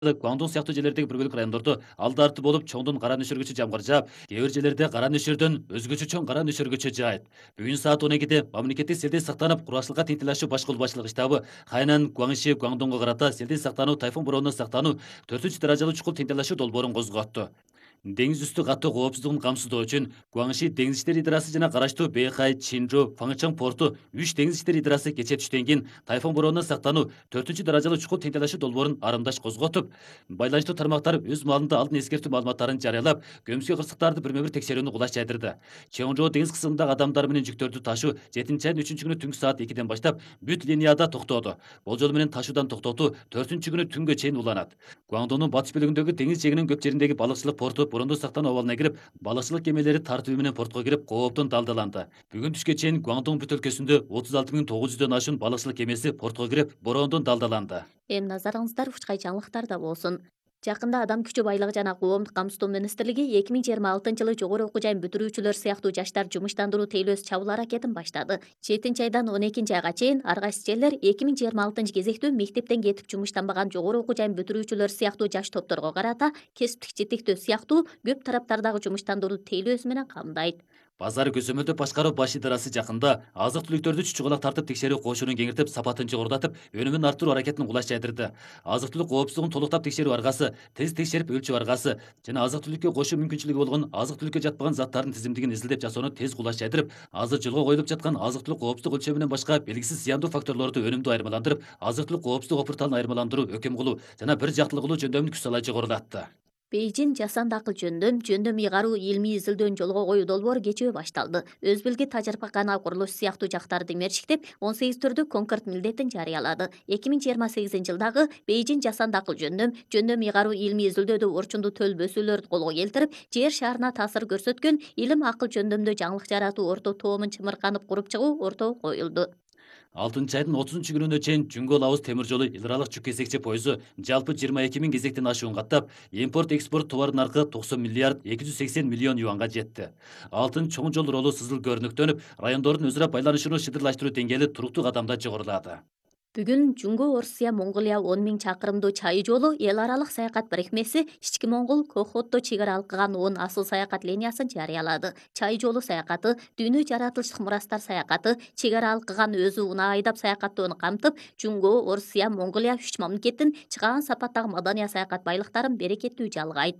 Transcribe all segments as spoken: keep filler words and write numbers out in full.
Guangdong сыяктуу жерлердеги бир бөлүк райондордо алды арты болуп чоңдон кара нөшөргөчө жамгыр жаап, кээ бир жерлерде кара нөшөрдөн өзгөчө чоң кара нөшөргөчө жаайт. Бүгүн саат он экиде мамлекеттик селдей сактанып, кургакчылыкка тентелешүү башкаруу башчылыгы штабы Хайнан, Гуаңши, Гуаңдоңго карата селдей сактануу, тайфун бороону сактануу төртүнчү даражалуу чукул тентелешүү долбоорун козготту. Деңиз үстү катуу коопсуздугун камсыздоо үчүн Гуаңши деңиз иштери идарасы жана караштуу Бэйхай, Чинжу, Фаңчан порту үч деңиз иштери идарасы кечээ түштөн кийин тайфун бороону сактануу төртүнчү даражалуу чукул тентелешүү долбоорун арымдаш козготуп, байланыштуу тармактар өз маалында алдын эскертүү маалыматтарын жарыялап, көмсүкө кырсыктарды бирме бир текшерүүнү кулаш жайдырды. Чоңжоо деңиз кысымындагы адамдар менен жүктөрдү ташуу жетинчи айдын үчүнчү күнү түнкү саат экиден баштап бүт линияда токтоду. Болжол менен ташуудан токтотуу төртүнчү күнү түнгө чейин уланат. Гуаңдоңдун батыш бөлүгүндөгү деңиз жээгинин көп жериндеги балыкчылык порту борондо сактануу абалына кирип, балыкчылык кемелери тартуу менен портко кирип, кооптон далдаланды. Бүгүн түшкө чейин Гуаңдоң бүт өлкөсүндө отуз алты миң тогуз жүздөн ашуун балыкчылык кемеси портко кирип, бороондон далдаланды. Эми назарыңыздар учкай жаңылыктарда болсун. Жакында Адам күчү байлыгы жана коомдук камсыздоо министрлиги эки миң жыйырма алтынчы жылы жогору окуу жайын бүтүрүүчүлөр сыяктуу жаштар жумуштандыруу тейлөөсү чабуул аракетин баштады. жетинчи айдан он экинчи айга чейин ар кайсы жерлер эки миң жыйырма алтынчы кезектүү мектептен кетип жумуштанбаган жогору окуу жайын бүтүрүүчүлөр сыяктуу жаш топторго карата кесиптик жетектөө сыяктуу көп тараптардагы жумуштандыруу тейлөөсү менен камдайт. Базар көзөмөлдөө башкаруу баш идарасы жакында азык түлүктөрдү чучугалак тартып текшерүү кошунун кеңиртип, сапатын жогорулатып, өнүмүн арттыруу аракетин кулаш жайдырды. Азык түлүк коопсуздугун толуктап текшерүү аргасы, тез текшерип өлчөө аргасы жана азык түлүккө кошуу мүмкүнчүлүгү болгон азык түлүккө жатпаган заттардын тизимдигин изилдеп жасоону тез кулаш жайдырып, азыр жолго коюлуп жаткан азык түлүк коопсуздук өлчөмүнөн башка белгисиз зыяндуу факторлорду өнүмдүү айырмаландырып, азык түлүк коопсуздук опурталын айырмаландыруу, өкөм кылуу жана бир жактылык кылуу жөндөмүн күч сала жогорулатты. Бейжин жасанды акыл жөндөм, жөндөм ыйгаруу илмий изилдөөнү жолго коюу долбоору кечээ башталды. Өз билги тажрыйбакана курулуш сыяктуу жактарды мерчиктеп, он сегиз түрдүү конкурс милдетин жарыялады. эки миң жыйырма сегизинчи жылдагы Бейжин жасанды акыл жөндөм, жөндөм ыйгаруу илмий изилдөөдө орчундуу төл бөсүүлөрдү колго келтирип, жер шарына таасир көрсөткөн илим акыл жөндөмдө жаңылык жаратуу орто тоомун чымырканып куруп чыгуу ортого коюлду. алтынчы айдын отузунчу күнүнө чейин Жүнгө Лабыз темир жолу эл аралык жүк кезекчи пойузу жалпы жыйырма эки миң кезектен ашуун каттап, импорт экспорт товар наркы токсон миллиард эки жүз сексен миллион юанга жетти. Алтын чоң жол ролу сызыл көрүнүктөнүп, райондордун өзара байланышууну шыдырлаштыруу деңгээли туруктуу кадамда жогорулады. Бүгүн Жунго Орусия Монголия он миң чакырымдуу чайы жолу эл аралык саякат бирикмеси Ички Моңгол Кохотто чек ара алкыган он асыл саякат линиясын жарыялады. Чай жолу саякаты, дүйнө жаратылыштык мурастар саякаты, чек ара алкыган өзү унаа айдап саякаттоону камтып, Жунго Орусия Монголия үч мамлекеттин чыгаан сапаттагы маданий саякат байлыктарын берекеттүү жалгайт.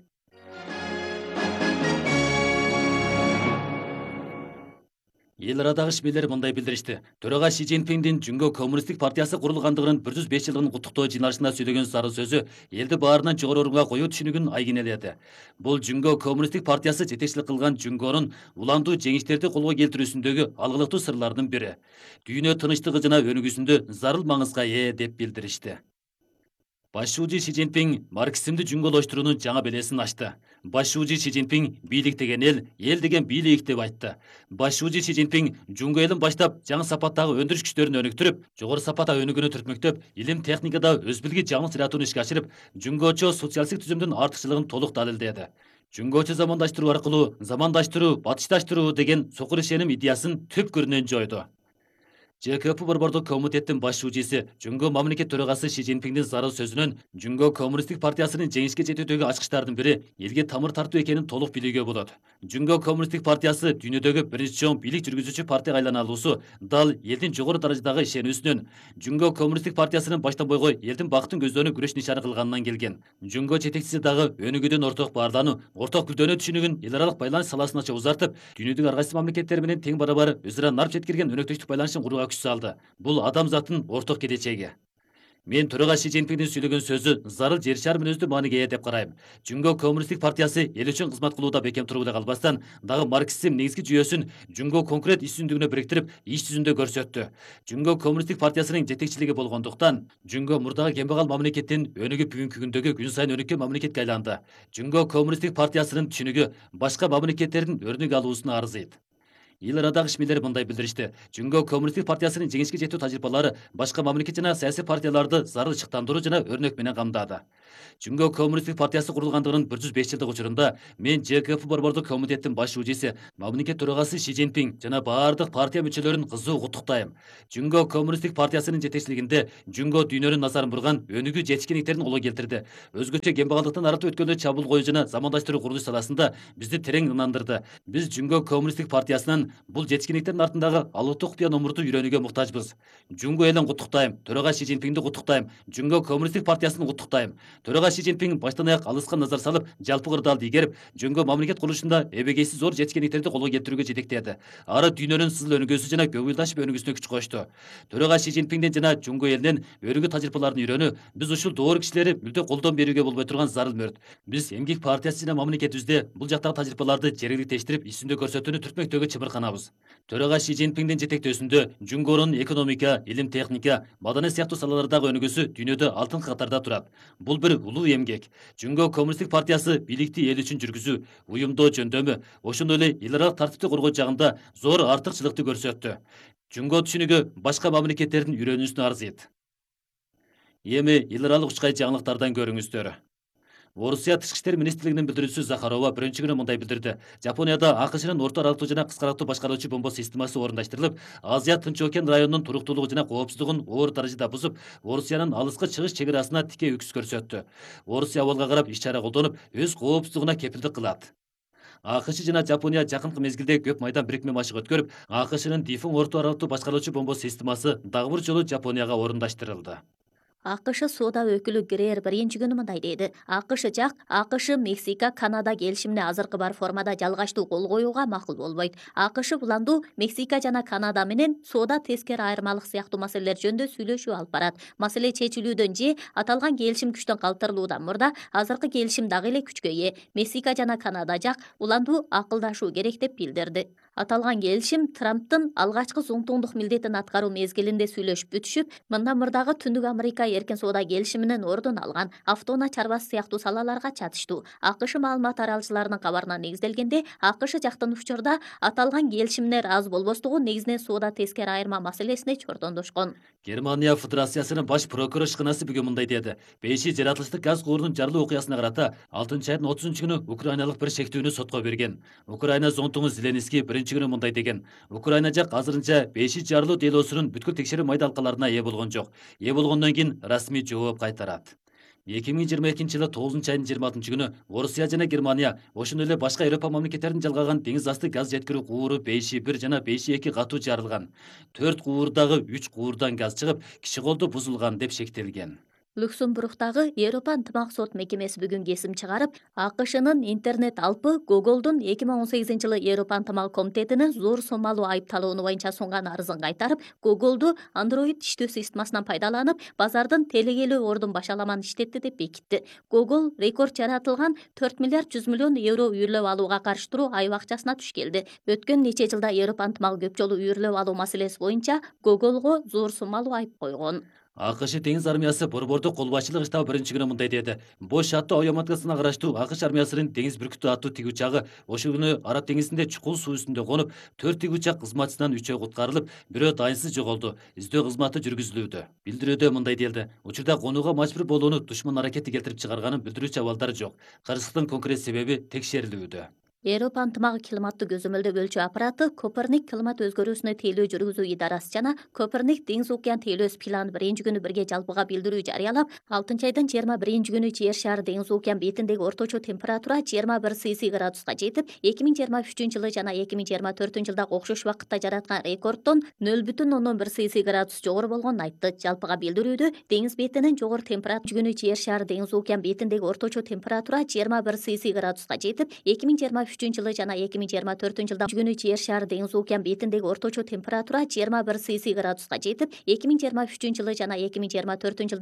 Эл арадагы ишмерлер мындай билдиришти. Төрага Ши Цзиньпиндин Жүнгө коммунисттик партиясы курулгандыгынын бир жүз беш жылдыгын куттуктоо жыйналышында сөйлөгөн сары сөзү элди баарынан жогору орунга коюу түшүнүгүн айгинеледи. Бул Жүнгө коммунисттик партиясы жетекчилик кылган Жүнгөнүн уландуу жеңиштерди колго келтирүүсүндөгү алгылыктуу сырлардын бири. Дүйнө тынычтыгы жана өнүгүүсүндө зарыл маңызга ээ деп билдиришти. Башчуучу Ши Цзиньпин марксизмди жүнгөлөштүрүүнүн жаңа белесин ачты. Башчуучу Ши Цзиньпин бийлик деген эл, эл деген бийлик деп айтты. Башчуучу Ши Цзиньпин жүнгө элин баштап жаңы сапаттагы өндүрүш күчтөрүн өнүктүрүп, жогору сапатта өнүгүүнү түртмөктөп, илим техникада өз билги жаңылык жаратууну ишке ашырып, жүнгөчө социалисттик түзүмдүн артыкчылыгын толук далилдеди. Жүнгөчө замандаштыруу аркылуу замандаштыруу, батышташтыруу деген сокур ишеним идеясын түп көрүнөн жойду. Ж К П борбордук комитеттин башчуучусу Жүнгө мамлекет төрагасы Ши Цзиньпиндин зарыл сөзүнөн Жүнгө коммунисттик партиясынын жеңишке жетүүдөгү ачкычтардын бири элге тамыр тартуу экенин толук билүүгө болот. Жүнгө коммунисттик партиясы дүйнөдөгү биринчи чоң бийлик жүргүзүүчү партияга айланалуусу дал элдин жогору даражадагы ишенүүсүнөн, Жүнгө коммунисттик партиясынын баштан бойго элдин бактын көздөрүнү күрөш нишаны кылганынан келген. Жүнгө жетекчиси дагы өнүгүүдөн орток баарлануу, орток гүлдөнүү түшүнүгүн эл аралык байланыш саласына узартып, дүйнөдөгү ар кайсы мамлекеттер менен тең барабар өзара нарп жеткирген өнөктөштүк байланышын курууга күч салды. Бул адамзаттын орток келечеги. Мен төрага Ши Цзиньпиндин сүйлөгөн сөзү зарыл жер шар мүнөздүү мааниге ээ деп карайм. Жүнгө коммунисттик партиясы эл үчүн кызмат кылууда бекем туруп эле калбастан, дагы марксизм негизги жүйөсүн Жүнгө конкрет иш жүзүндүгүнө бириктирип, иш жүзүндө көрсөттү. Жүнгө коммунисттик партиясынын жетекчилиги болгондуктан, Жүнгө мурдагы кембагал мамлекеттин өнүгүп бүгүнкү күндөгү күн сайын өнүккөн мамлекетке айланды. Жүнгө коммунисттик партиясынын түшүнүгү башка мамлекеттердин өрнөк алуусуна арзыйт. Эл арадагы ишмерлер мындай билдиришти. Жүнгө Коммунисттик партиясынын жеңишке жетүү тажрыйбалары башка мамлекет жана саясий партияларды зарыл чыктандыруу жана өрнөк менен камдады. Жүнгө Коммунисттик партиясы курулгандыгынын бир жүз беш жылдык учурунда мен Ж К Ф борбордук комитеттин баш шүүжеси, мамлекет төрагасы Ши Цзиньпин жана баардык партия мүчөлөрүн кызуу куттуктайм. Жүнгө Коммунисттик партиясынын жетекчилигинде Жүнгө дүйнөнүн назарын бурган өнүгүү жетишкендиктерин колго келтирди. Өзгөчө кембагалдыктан арылтып өткөндө чабуул коюу жана замандаштыруу курулуш саласында бизди терең ынандырды. Биз Жүнгө Коммунисттик партиясынын бул жетишкендиктердин артындагы алыптуу кутуя номурду үйрөнүүгө муктажбыз. Жүнгө элин куттуктайм. Төрага Ши Цзиньпинди куттуктайм. Жүнгө Коммунисттик партиясын куттуктайм. Төрага Ши Цзиньпин баштан аяк алыска назар салып, жалпы кырдаалды ийгерип, Жүнгө мамлекет курулушунда эбегейсиз зор жетишкендиктерди колго келтирүүгө жетектеди. Ары дүйнөнүн сызыл өнүгүүсү жана көңүл ташып өнүгүүсүнө күч кошту. Төрага Ши Цзиньпинден жана Жүнгө элинен өрүнгү тажрыйбаларын үйрөнүү биз ушул доор кишилери мүлдө колдон берүүгө болбой турган зарыл мөрт. Биз эмгек партиясы жана мамлекетибизде бул жактагы тажрыйбаларды жергиликтештирип, исүндө көрсөтүүнү түртмөктөгө чымырканабыз. Төрага Ши Цзиньпиндин жетектөөсүндө Жүнгөнүн экономика, илим техника, маданият сыяктуу салалардагы өнүгүүсү дүйнөдө алтын катарда турат. Бул бир улуу эмгек. Жүнгө Коммунисттик партиясы бийликти эл үчүн жүргүзүү, уюмдоо жөндөмү, ошондой эле эл аралык тартипти коргоо жагында зор артыкчылыкты көрсөттү. Жүнгө түшүнүгү башка мамлекеттердин үйрөнүүсүнө арзыйт. Эми эл аралык учкай жаңылыктардан көрүңүздөр. Орусия тышкы иштер министрлигинин билдирүүчүсү Захарова биринчи күнү мындай билдирди. Жапонияда АКШнын орто аралыктуу жана кыска аралыктуу башкаруучу бомба системасы орундаштырылып, Азия Тынч окен районунун туруктуулугу жана коопсуздугун оор даражада бузуп, Орусиянын алыскы чыгыш чек арасына тике үкүс көрсөттү. Орусия абалга карап иш чара колдонуп, өз коопсуздугуна кепилдик кылат. АКШ жана Жапония жакынкы мезгилде көп майдан бирикме машык өткөрүп, АКШнын Дифун орто аралыктуу башкаруучу бомба системасы дагы бир жолу Жапонияга орундаштырылды. АКШ соода өкүлү Грээр биринчи күнү мындай деди. АКШ жак АКШ, Мексика, Канада келишимине азыркы бар формада жалгачтуу кол коюуга макул болбойт. АКШ буланду Мексика жана Канада менен соода тескери айырмалык сыяктуу маселелер жөнүндө сүйлөшүп алып барат. Маселе чечилүүдөн же аталган келишим күчтөн калтырылуудан мурда азыркы келишим дагы эле күчкө ээ. Мексика жана Канада жак уланду акылдашуу керек деп билдирди. Аталган келишим Трамптын алгачкы зуңтуңдук милдетин аткаруу мезгилинде сүйлөшүп бүтүшүп, мындан мурдагы Түндүк Америка эркин соода келишиминин ордун алган автоунаа чарбасы сыяктуу салаларга чатыштуу. АКШ маалымат аралчыларынын кабарына негизделгенде, АКШ жактын учурда аталган келишимине ыраазы болбостугу негизинен соода тескери айырма маселесине чордондошкон. Германия Федерациясынын баш прокурор ишканасы бүгүн мындай деди. Бейши жаратылыштык газ куурунун жарылуу окуясына карата алтынчы айдын отузунчу күнү украиналык бир шектүүнү сотко берген. Украина зонтугу Зеленский биринчи күнү мындай деген. Украина жак азырынча Бейши жарылуу делосунун бүткүл текшерүү майдалкаларына ээ болгон жок. Ээ болгондон кийин расмий жооп кайтарат. эки миң жыйырма экинчи жылы тогузунчу айдын жыйырма алтынчы күнү Орусия жана Германия, ошондой эле башка Европа мамлекеттеринин жалгаган деңиз асты газ жеткирүү кууру Бейши бир жана Бейши эки катуу жарылган. төрт куурдагы үч куурдан газ чыгып, киши колду бузулган деп шектелген. Люксембургдагы Европа ынтымак сот мекемеси бүгүн кесим чыгарып, АКШнын интернет алпы Google'дун эки миң он сегизинчи жылы Европа ынтымак комитетине зор сомалуу айыпталууну боюнча сунган арызын кайтарып, Google'ду Android иштөө системасынан пайдаланып, базардын телегелүү ордун башаламан иштетти деп бекитти. Google рекорд жаратылган төрт миллиард жүз миллион евро үйүрлөп алууга каршы туруу айып акчасына туш келди. Өткөн нече жылда Европа ынтымагы көп жолу үйүрлөп алуу маселеси боюнча Google'го зор сомалуу айып койгон. АКШ теңиз армиясы борбордук кол башчылык штабы биринчи күнү мындай деди. Бош аттуу авиаматкасына караштуу АКШ армиясынын деңиз бүркүтү аттуу тиги учагы ошол күнү Араб деңизинде чукул суу үстүндө конуп, төрт тиги учак кызматчысынан үчөө куткарылып, бирөө дайынсыз жоголду. Издөө кызматы жүргүзүлүүдө. Билдирүүдө мындай делди. Учурда конууга мажбур болууну душман аракети келтирип чыгарганын билдирүүчү абалдар жок. Кырсыктын конкрет себеби текшерилүүдө. Европа ынтымагы климаттык көзөмөлдөө бөлчү аппараты Коперник климат өзгөрүүсүнө тейлөө жүргүзүү идарасы жана Коперник деңиз океан тейлөөсү планы биринчи күнү бирге жалпыга билдирүү жарыялап, алтынчы айдын жыйырма биринчи күнү Жер шары деңиз океан бетиндеги орточо температура жыйырма бир Цельсий градуска жетип, эки миң жыйырма үчүнчү жылы жана эки миң жыйырма төртүнчү жылда окшош убакытта жараткан рекорддон нөл бүтүн ондон бир Цельсий градус жогору болгонун айтты. Жалпыга билдирүүдө деңиз бетинин жогору температура күнү Жер шары деңиз океан бетиндеги орточо температура жыйырма бир Цельсий градуска жетип, эки миң жыйырма үчүнчү жылы жана эки миң жыйырма төртүнчү жылда күнү Жер шары деңиз океан бетиндеги орточо температура жыйырма бир Цельсий градуска жетип, эки миң жыйырма үчүнчү жылы жана эки миң жыйырма төртүнчү жылда